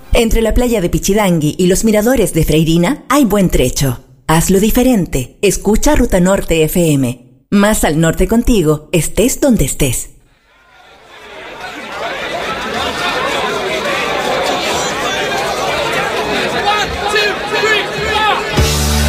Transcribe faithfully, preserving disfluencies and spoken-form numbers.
Entre la playa de Pichidangui y los miradores de Freirina hay buen trecho. Hazlo diferente. Escucha Ruta Norte F M. Más al norte contigo, estés donde estés.